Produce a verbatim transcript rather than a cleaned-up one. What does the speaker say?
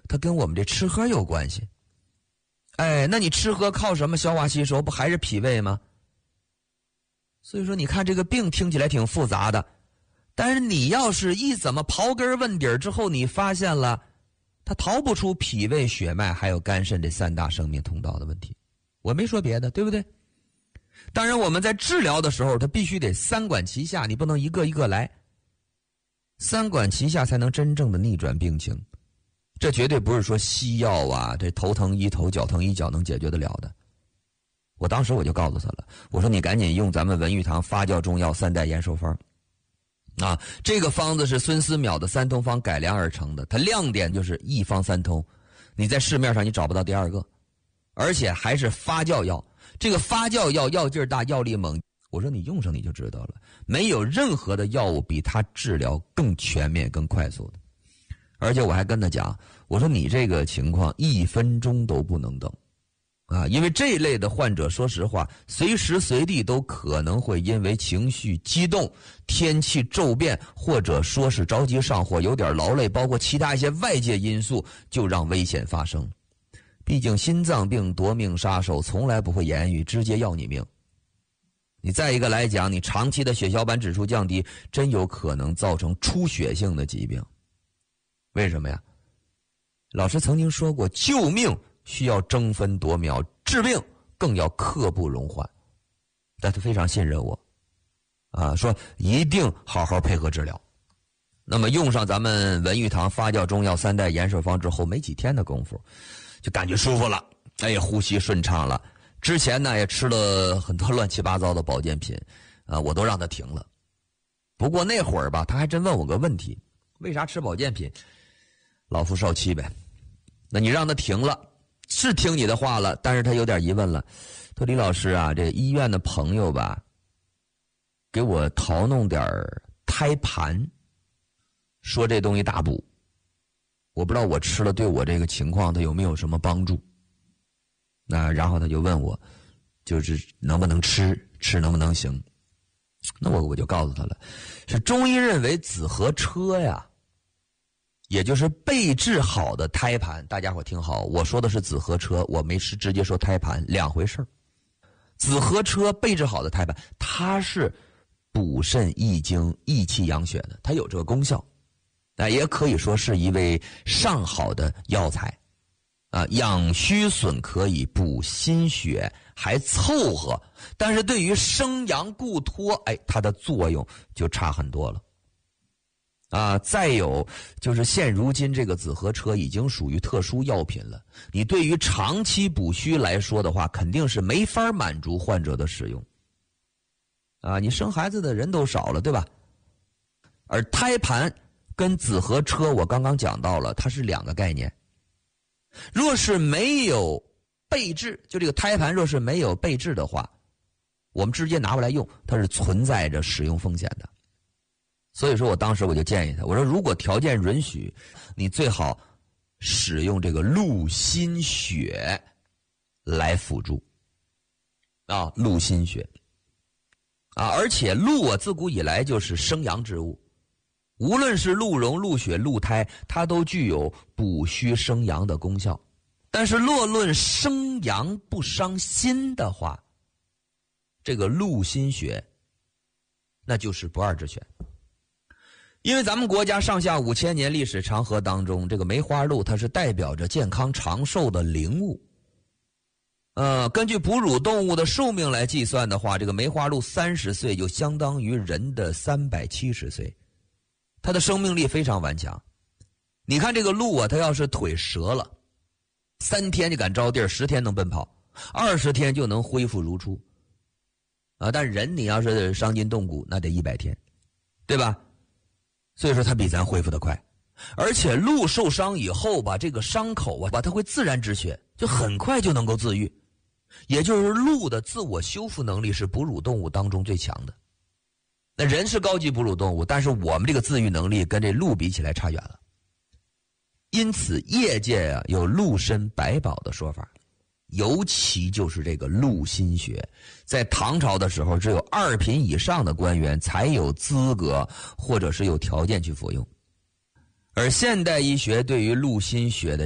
它跟我们这吃喝有关系。哎，那你吃喝靠什么消化吸收？不还是脾胃吗？所以说你看这个病听起来挺复杂的，但是你要是一怎么刨根问底之后，你发现了它逃不出脾胃血脉还有肝肾这三大生命通道的问题。我没说别的，对不对？当然我们在治疗的时候它必须得三管齐下，你不能一个一个来，三管齐下才能真正的逆转病情。这绝对不是说西药啊，这头疼医头脚疼医脚能解决得了的。我当时我就告诉他了，我说你赶紧用咱们文玉堂发酵中药三代延寿方啊，这个方子是孙思邈的三通方改良而成的，它亮点就是一方三通，你在市面上你找不到第二个，而且还是发酵药。这个发酵药药劲大，药力猛，我说你用上你就知道了，没有任何的药物比它治疗更全面更快速的。而且我还跟他讲，我说你这个情况一分钟都不能等啊，因为这一类的患者说实话随时随地都可能会因为情绪激动、天气骤变，或者说是着急上火有点劳累，包括其他一些外界因素，就让危险发生。毕竟心脏病夺命杀手从来不会言语，直接要你命。你再一个来讲，你长期的血小板指数降低，真有可能造成出血性的疾病。为什么呀？老师曾经说过，救命需要争分夺秒，治病更要刻不容缓。但他非常信任我啊，说一定好好配合治疗。那么用上咱们文玉堂发酵中药三代延寿方之后，没几天的功夫就感觉舒服了，哎，呼吸顺畅了。之前呢也吃了很多乱七八糟的保健品啊，我都让他停了。不过那会儿吧，他还真问我个问题，为啥吃保健品？老夫少妻呗。那你让他停了，是听你的话了，但是他有点疑问了。他说李老师啊，这医院的朋友吧，给我淘弄点胎盘，说这东西大补，我不知道我吃了对我这个情况它有没有什么帮助。那然后他就问我，就是能不能吃，吃能不能行。那我我就告诉他了，是中医认为子和车呀，也就是备治好的胎盘，大家伙听好，我说的是子和车，我没是直接说胎盘，两回事儿。子和车备治好的胎盘，它是补肾益精、益气养血的，它有这个功效，啊，也可以说是一味上好的药材，啊，养虚损可以，补心血还凑合，但是对于生阳固脱，哎，它的作用就差很多了。啊，再有就是现如今这个子和车已经属于特殊药品了，你对于长期补虚来说的话，肯定是没法满足患者的使用。啊，你生孩子的人都少了，对吧？而胎盘跟子和车我刚刚讲到了，它是两个概念。若是没有备治，就这个胎盘若是没有备治的话，我们直接拿过来用，它是存在着使用风险的。所以说我当时我就建议他，我说如果条件允许，你最好使用这个鹿心血来辅助啊，鹿心血啊，而且鹿啊自古以来就是生阳之物，无论是鹿茸、鹿血、鹿胎，它都具有补虚生阳的功效。但是若论生阳不伤心的话，这个鹿心血那就是不二之选。因为咱们国家上下五千年历史长河当中，这个梅花鹿它是代表着健康长寿的灵物。呃，根据哺乳动物的寿命来计算的话，这个梅花鹿三十岁就相当于人的三百七十岁，它的生命力非常顽强。你看这个鹿啊，它要是腿折了，三天就敢着地儿，十天能奔跑，二十天就能恢复如初。啊，但人你要是伤筋动骨，那得一百天，对吧？所以说它比咱恢复得快，而且鹿受伤以后吧，这个伤口啊，它会自然止血，就很快就能够自愈。也就是鹿的自我修复能力是哺乳动物当中最强的。那人是高级哺乳动物，但是我们这个自愈能力跟这鹿比起来差远了。因此业界啊有鹿参百宝的说法，尤其就是这个鹿心血，在唐朝的时候只有二品以上的官员才有资格或者是有条件去服用。而现代医学对于鹿心血的